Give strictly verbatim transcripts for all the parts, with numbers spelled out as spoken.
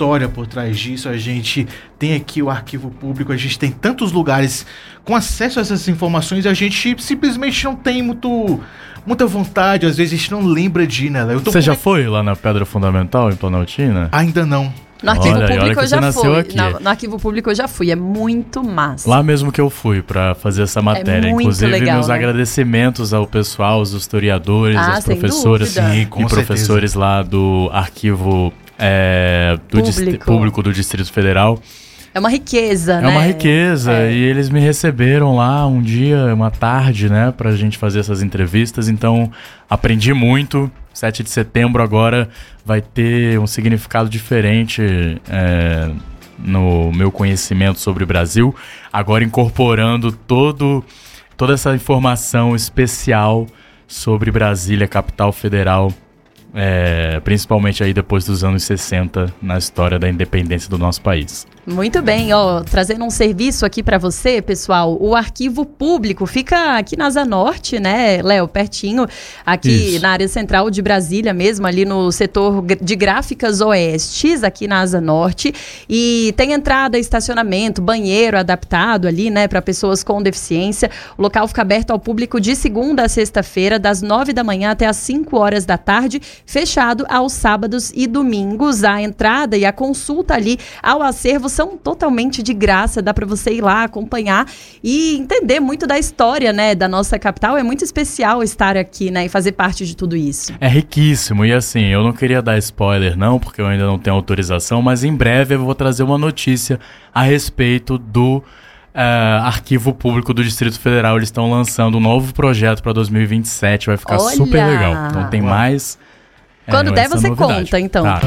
história por trás disso. A gente tem aqui o arquivo público, a gente tem tantos lugares com acesso a essas informações e a gente simplesmente não tem muito, muita vontade, às vezes a gente não lembra de ir, né? Eu tô Você já com... foi lá na Pedra Fundamental, em Planaltina? Ainda não. No arquivo olha, público olha eu já fui. Aqui. No, no arquivo público eu já fui. É muito massa. Lá mesmo que eu fui pra fazer essa matéria. É muito Inclusive, legal, meus né? agradecimentos ao pessoal, aos historiadores, Ah, às sem professoras dúvida. sim, Com e professores lá do arquivo é, do Público. dist- público do Distrito Federal. É uma riqueza, É né? uma riqueza, É. e eles me receberam lá um dia, uma tarde, né, pra gente fazer essas entrevistas, então aprendi muito. sete de setembro agora vai ter um significado diferente é, no meu conhecimento sobre o Brasil, agora incorporando todo, toda essa informação especial sobre Brasília, capital federal, é, principalmente aí depois dos anos sessenta, na história da independência do nosso país. Muito bem, ó, trazendo um serviço aqui pra você, pessoal. O arquivo público fica aqui na Asa Norte, né, Léo, pertinho, aqui Isso. na área central de Brasília mesmo, ali no setor de gráficas oestes, aqui na Asa Norte. E tem entrada, estacionamento, banheiro adaptado ali, né, para pessoas com deficiência. O local fica aberto ao público de segunda a sexta-feira, das nove da manhã até as cinco horas da tarde, fechado aos sábados e domingos. A entrada e a consulta ali ao acervo são totalmente de graça, dá para você ir lá acompanhar e entender muito da história, né, da nossa capital. É muito especial estar aqui, né, e fazer parte de tudo isso. É riquíssimo, e assim, eu não queria dar spoiler não, porque eu ainda não tenho autorização, mas em breve eu vou trazer uma notícia a respeito do uh, Arquivo Público do Distrito Federal. Eles estão lançando um novo projeto para dois mil e vinte e sete, vai ficar Olha! super legal. Então tem Uau. mais... Quando é, der, essa você novidade. conta, então. Tá.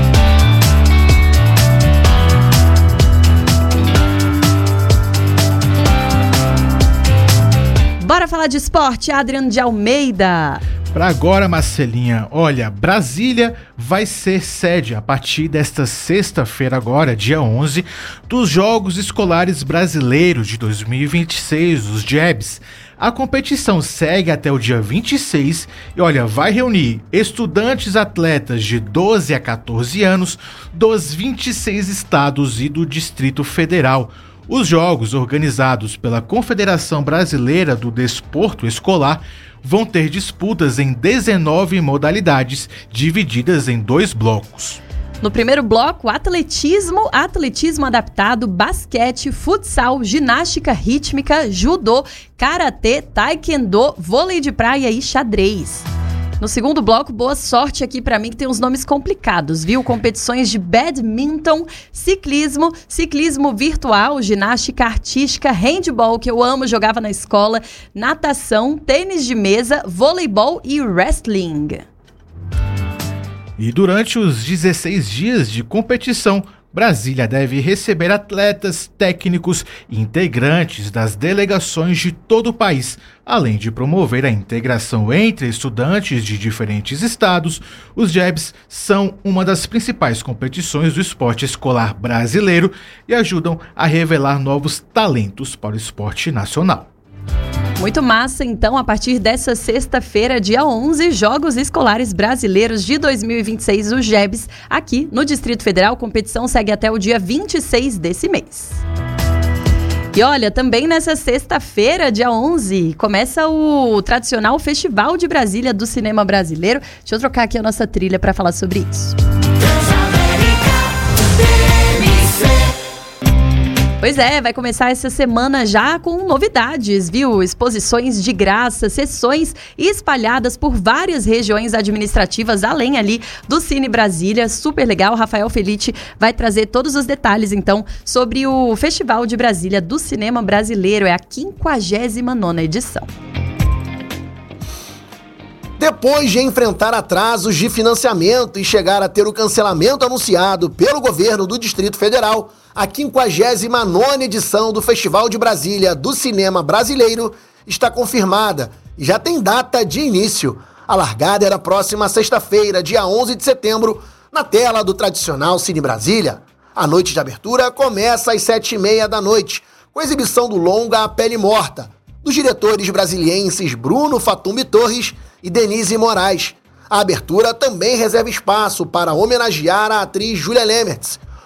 Bora falar de esporte, Adriano de Almeida. Para agora, Marcelinha, olha, Brasília vai ser sede a partir desta sexta-feira agora, dia onze, dos Jogos Escolares Brasileiros de dois mil e vinte e seis, os J E Bs. A competição segue até o dia vinte e seis e, olha, vai reunir estudantes atletas de doze a quatorze anos dos vinte e seis estados e do Distrito Federal. Os jogos, organizados pela Confederação Brasileira do Desporto Escolar, vão ter disputas em dezenove modalidades, divididas em dois blocos. No primeiro bloco, atletismo, atletismo adaptado, basquete, futsal, ginástica rítmica, judô, karatê, taekwondo, vôlei de praia e xadrez. No segundo bloco, boa sorte aqui pra mim, que tem uns nomes complicados, viu? Competições de badminton, ciclismo, ciclismo virtual, ginástica artística, handball, que eu amo, jogava na escola, natação, tênis de mesa, voleibol e wrestling. E durante os dezesseis dias de competição, Brasília deve receber atletas, técnicos e integrantes das delegações de todo o país. Além de promover a integração entre estudantes de diferentes estados, os J E Bs são uma das principais competições do esporte escolar brasileiro e ajudam a revelar novos talentos para o esporte nacional. Muito massa, então, a partir dessa sexta-feira, dia onze, Jogos Escolares Brasileiros de dois mil e vinte e seis, os J E Bs, aqui no Distrito Federal. A competição segue até o dia vinte e seis desse mês. E olha, também nessa sexta-feira, dia onze, começa o tradicional Festival de Brasília do Cinema Brasileiro. Deixa eu trocar aqui a nossa trilha para falar sobre isso. Pois é, vai começar essa semana já com novidades, viu? Exposições de graça, sessões espalhadas por várias regiões administrativas, além ali do Cine Brasília. Super legal, Rafael Felite vai trazer todos os detalhes, então, sobre o Festival de Brasília do Cinema Brasileiro. É a quinquagésima nona edição. Depois de enfrentar atrasos de financiamento e chegar a ter o cancelamento anunciado pelo governo do Distrito Federal, a quinquagésima nona edição do Festival de Brasília do Cinema Brasileiro está confirmada e já tem data de início. A largada é na próxima sexta-feira, dia onze de setembro, na tela do tradicional Cine Brasília. A noite de abertura começa às sete e meia da noite, com a exibição do longa A Pele Morta, dos diretores brasilienses Bruno Fatumbi Torres e Denise Moraes. A abertura também reserva espaço para homenagear a atriz Julia Lemertz,